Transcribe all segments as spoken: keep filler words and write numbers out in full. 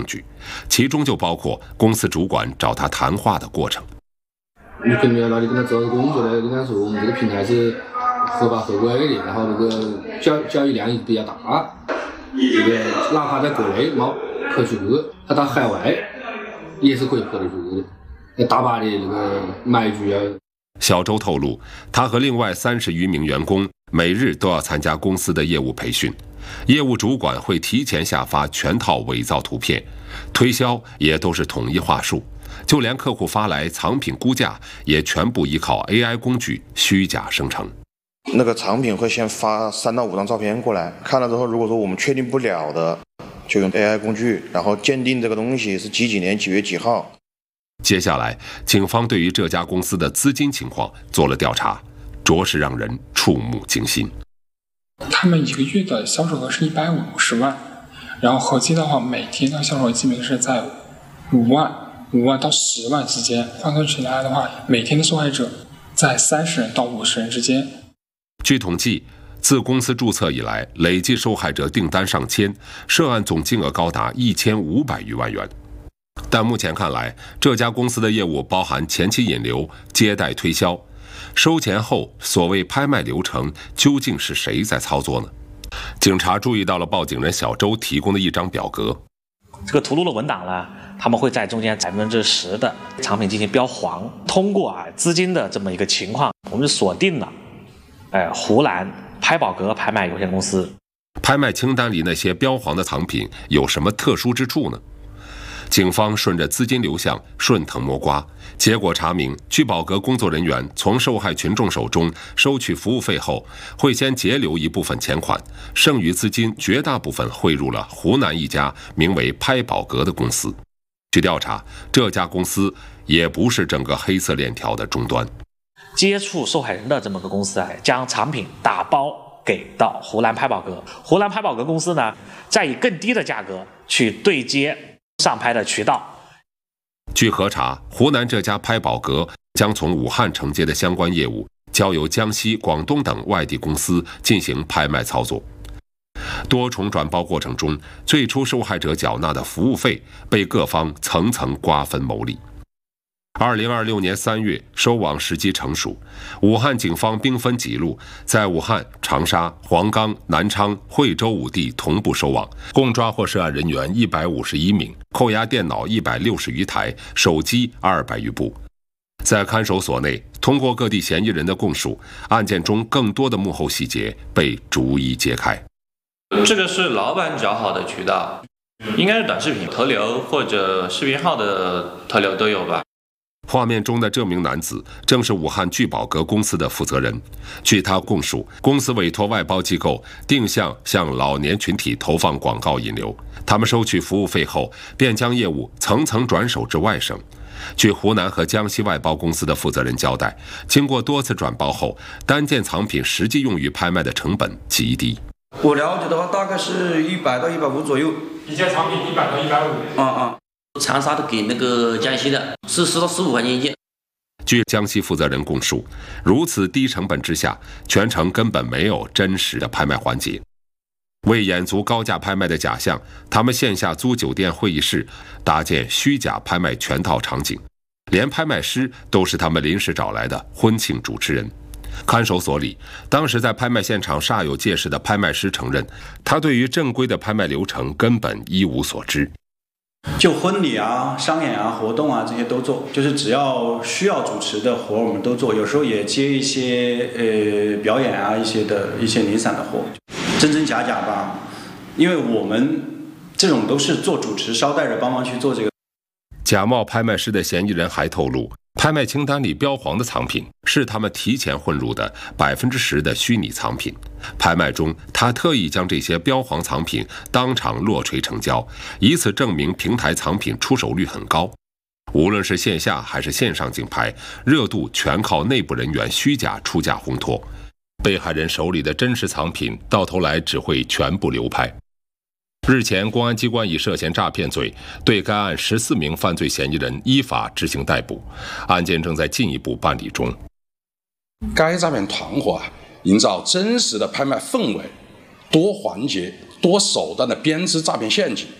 据，其中就包括公司主管找他谈话的过程。 你跟着那里跟他做工作的，跟他说我们这个平台是合法合规的，然后那个交交易量也比较大，这个哪怕在国内没可出去，他到海外也是可以喝得出去的，那大把的那个买具啊。 小周透露，他和另外三十余名员工每日都要参加公司的业务培训，业务主管会提前下发全套伪造图片，推销也都是统一话术，就连客户发来藏品估价也全部依靠 A I 工具虚假生成。 那个藏品会先发三到五张照片过来，看了之后，如果说我们确定不了的，就用 A I 工具，然后鉴定这个东西是几几年几月几号。 接下来，警方对于这家公司的资金情况做了调查，着实让人触目惊心。 他们一个月的销售额是一百五十万，然后合计的话，每天的销售额基本是在五万、五万到十万之间，换算起来的话，每天的受害者在三十人到五十人之间。 据统计，自公司注册以来，累计受害者订单上千，涉案总金额高达一千五百余万元。但目前看来，这家公司的业务包含前期引流、接待推销，收钱后所谓拍卖流程究竟是谁在操作呢？警察注意到了报警人小周提供的一张表格， 这个图录的文档呢，他们会在中间百分之十的产品进行标黄，通过啊资金的这么一个情况，我们就锁定了，哎，湖南拍宝格拍卖有限公司。 拍卖清单里那些标黄的藏品有什么特殊之处呢？警方顺着资金流向顺藤摸瓜，结果查明，据宝格工作人员从受害群众手中收取服务费后，会先截留一部分钱款，剩余资金绝大部分汇入了湖南一家名为拍宝格的公司。据调查，这家公司也不是整个黑色链条的终端。 接触受害人的这么个公司啊，将产品打包给到湖南拍宝格，湖南拍宝格公司呢，再以更低的价格去对接上拍的渠道。 据核查，湖南这家拍宝格将从武汉承接的相关业务交由江西、广东等外地公司进行拍卖操作。多重转包过程中，最初受害者缴纳的服务费被各方层层瓜分牟利。二零二六年三月，收网时机成熟，武汉警方兵分几路，在武汉、长沙、黄冈、南昌、惠州五地同步收网，共抓获涉案人员一百五十一名，扣押电脑一百六十余台，手机二百余部。在看守所内，通过各地嫌疑人的供述，案件中更多的幕后细节被逐一揭开。 这个是老板找好的渠道，应该是短视频投流或者视频号的投流都有吧。 画面中的这名男子正是武汉聚宝格公司的负责人。据他供述，公司委托外包机构定向向老年群体投放广告引流，他们收取服务费后，便将业务层层转手至外省。据湖南和江西外包公司的负责人交代，经过多次转包后，单件藏品实际用于拍卖的成本极低。 我了解的话，大概是一百到一百五左右。 一件产品一百到一百五。 啊啊。 长沙的给那个江西的是十到十五块钱一件。 据江西负责人供述，如此低成本之下，全程根本没有真实的拍卖环节。为掩足高价拍卖的假象，他们线下租酒店会议室，搭建虚假拍卖全套场景，连拍卖师都是他们临时找来的婚庆主持人。看守所里，当时在拍卖现场煞有介事的拍卖师承认，他对于正规的拍卖流程根本一无所知。 就婚礼啊、商演啊、活动啊这些都做，就是只要需要主持的活我们都做，有时候也接一些呃表演啊一些的一些零散的活，真真假假吧。因为我们这种都是做主持捎带着帮忙去做这个。 假冒拍卖师的嫌疑人还透露，拍卖清单里标黄的藏品是他们提前混入的百分之十的虚拟藏品。拍卖中，他特意将这些标黄藏品当场落锤成交，以此证明平台藏品出手率很高。无论是线下还是线上竞拍，热度全靠内部人员虚假出价烘托。被害人手里的真实藏品，到头来只会全部流拍。日前，公安机关以涉嫌诈骗罪对该案十四名犯罪嫌疑人依法执行逮捕，案件正在进一步办理中。 该诈骗团伙啊，营造真实的拍卖氛围，多环节、多手段的编织诈骗陷阱，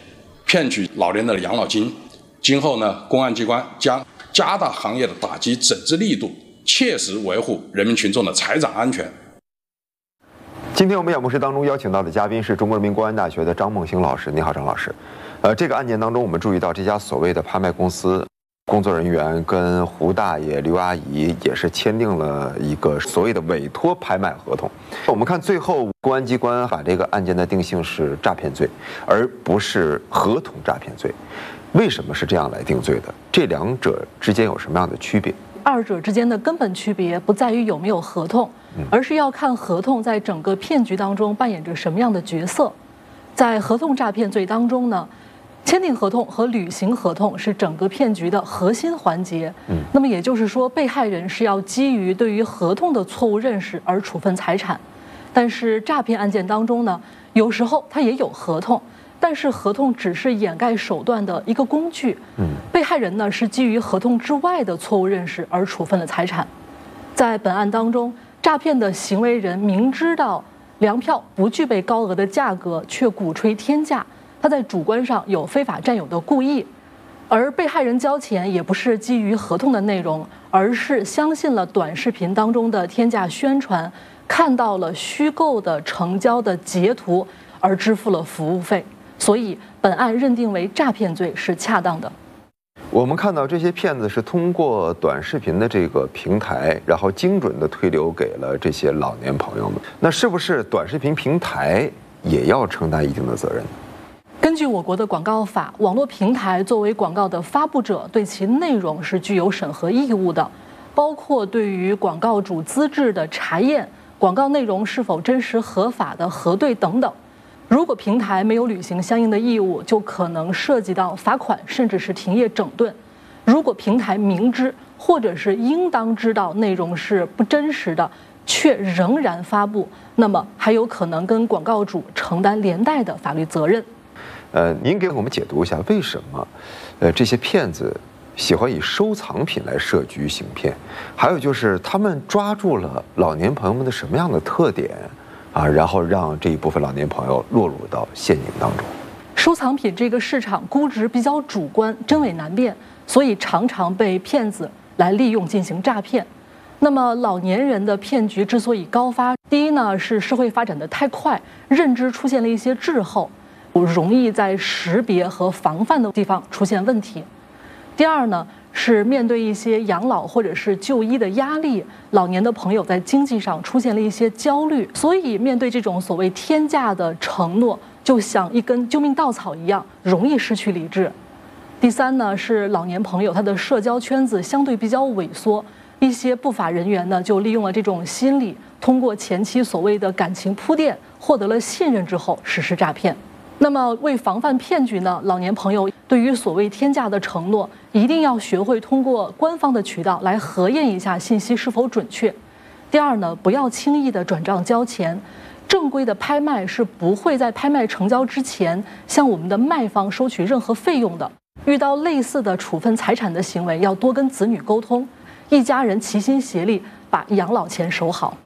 骗取老年人的养老金。今后呢，公安机关将加大行业的打击整治力度，切实维护人民群众的财产安全。 今天我们演播室当中邀请到的嘉宾是中国人民公安大学的张梦星老师。你好，张老师。呃，这个案件当中，我们注意到这家所谓的拍卖公司工作人员跟胡大爷、刘阿姨也是签订了一个所谓的委托拍卖合同。我们看最后公安机关把这个案件的定性是诈骗罪，而不是合同诈骗罪。为什么是这样来定罪的？这两者之间有什么样的区别？ 二者之间的根本区别不在于有没有合同，而是要看合同在整个骗局当中扮演着什么样的角色。在合同诈骗罪当中呢，签订合同和履行合同是整个骗局的核心环节。嗯，那么也就是说，被害人是要基于对于合同的错误认识而处分财产。但是诈骗案件当中呢，有时候它也有合同，但是合同只是掩盖手段的一个工具。嗯，被害人呢是基于合同之外的错误认识而处分了财产。在本案当中，诈骗的行为人明知道粮票不具备高额的价格，却鼓吹天价，他在主观上有非法占有的故意。而被害人交钱也不是基于合同的内容，而是相信了短视频当中的天价宣传，看到了虚构的成交的截图而支付了服务费。所以本案认定为诈骗罪是恰当的。 我们看到这些骗子是通过短视频的这个平台，然后精准的推流给了这些老年朋友们。那是不是短视频平台也要承担一定的责任？ 根据我国的广告法，网络平台作为广告的发布者，对其内容是具有审核义务的，包括对于广告主资质的查验、广告内容是否真实合法的核对等等。如果平台没有履行相应的义务，就可能涉及到罚款，甚至是停业整顿。如果平台明知或者是应当知道内容是不真实的，却仍然发布，那么还有可能跟广告主承担连带的法律责任。 呃，您给我们解读一下，为什么，呃，这些骗子喜欢以收藏品来设局行骗？还有就是他们抓住了老年朋友们的什么样的特点？啊，然后让这一部分老年朋友落入到陷阱当中。 收藏品这个市场估值比较主观，真伪难辨，所以常常被骗子来利用进行诈骗。那么老年人的骗局之所以高发，第一呢是社会发展的太快，认知出现了一些滞后，容易在识别和防范的地方出现问题。第二呢，是面对一些养老或者是就医的压力，老年的朋友在经济上出现了一些焦虑，所以面对这种所谓天价的承诺，就像一根救命稻草一样，容易失去理智。第三呢，是老年朋友他的社交圈子相对比较萎缩，一些不法人员呢就利用了这种心理，通过前期所谓的感情铺垫，获得了信任之后实施诈骗。那么为防范骗局呢，老年朋友对于所谓天价的承诺，一定要学会通过官方的渠道来核验一下信息是否准确。第二呢，不要轻易的转账交钱，正规的拍卖是不会在拍卖成交之前向我们的卖方收取任何费用的。遇到类似的处分财产的行为，要多跟子女沟通，一家人齐心协力把养老钱守好。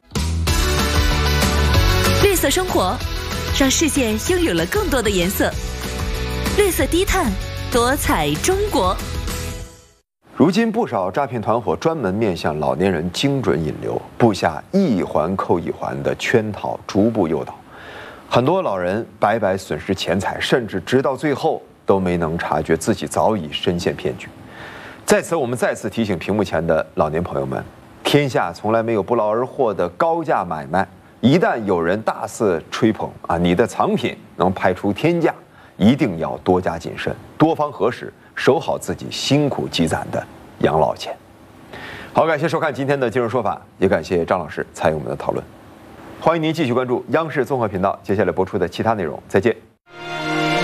绿色生活，让世界拥有了更多的颜色。绿色低碳，多彩中国。 如今不少诈骗团伙专门面向老年人精准引流，布下一环扣一环的圈套，逐步诱导。很多老人白白损失钱财，甚至直到最后都没能察觉自己早已深陷骗局。在此，我们再次提醒屏幕前的老年朋友们：天下从来没有不劳而获的高价买卖。一旦有人大肆吹捧啊，你的藏品能拍出天价，一定要多加谨慎，多方核实，守好自己辛苦积攒的养老钱。好，感谢收看今天的今日说法，也感谢张老师参与我们的讨论。欢迎您继续关注央视综合频道接下来播出的其他内容，再见。